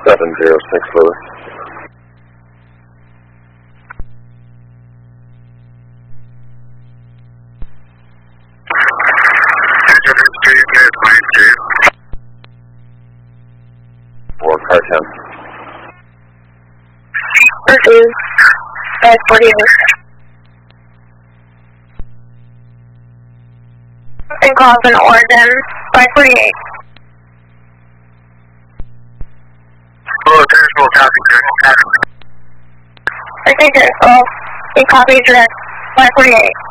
706 Louis. For car 10. Pursuit 548. And calls in Oregon 548. Oh, Turnbull, copy, Turnbull, copy. I think there's 12. He copies direct 548.